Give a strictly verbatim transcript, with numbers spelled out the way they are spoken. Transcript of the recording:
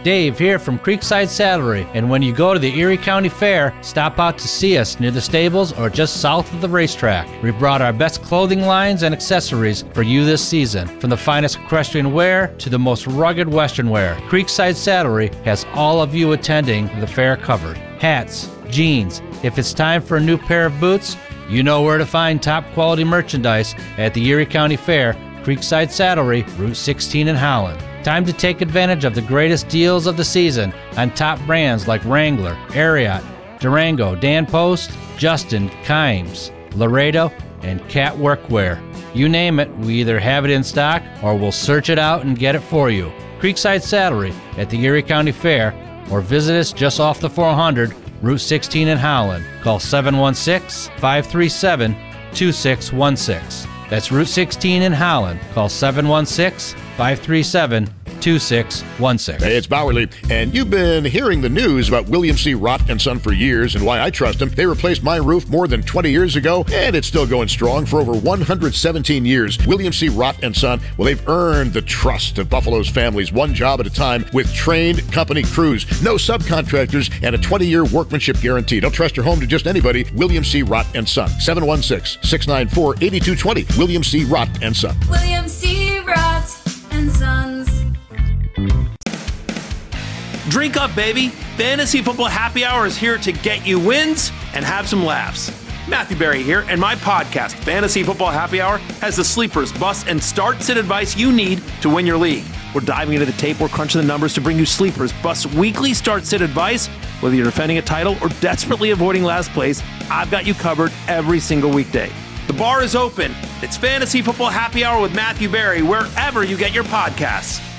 Dave here from Creekside Saddlery, and when you go to the Erie County Fair, stop out to see us near the stables or just south of the racetrack. We've brought our best clothing lines and accessories for you this season, from the finest equestrian wear to the most rugged western wear. Creekside Saddlery has all of you attending the fair covered. Hats, jeans. If it's time for a new pair of boots, you know where to find top quality merchandise at the Erie County Fair, Creekside Saddlery, Route sixteen in Holland. Time to take advantage of the greatest deals of the season on top brands like Wrangler, Ariat, Durango, Dan Post, Justin, Kimes, Laredo, and Cat Workwear. You name it, we either have it in stock or we'll search it out and get it for you. Creekside Saddlery at the Erie County Fair, or visit us just off the four hundred, Route sixteen in Holland. Call seven one six, five three seven, two six one six. That's Route sixteen in Holland. Call seven one six, five three seven, two six one six. Hey, it's Bowerly, and you've been hearing the news about William C. Rott and Son for years and why I trust them. They replaced my roof more than twenty years ago, and it's still going strong for over one hundred seventeen years. William C. Rott and Son, well, they've earned the trust of Buffalo's families, one job at a time, with trained company crews, no subcontractors, and a twenty-year workmanship guarantee. Don't trust your home to just anybody. William C. Rott and Son, seven one six, six nine four, eight two two zero. William C. Rott and Son. William C. Rott and Sons. Drink up, baby. Fantasy Football Happy Hour is here to get you wins and have some laughs. Matthew Berry here, and my podcast, Fantasy Football Happy Hour, has the sleepers, busts, and start-sit advice you need to win your league. We're diving into the tape, we're crunching the numbers to bring you sleepers, busts, weekly start-sit advice. Whether you're defending a title or desperately avoiding last place, I've got you covered every single weekday. The bar is open. It's Fantasy Football Happy Hour with Matthew Berry, wherever you get your podcasts.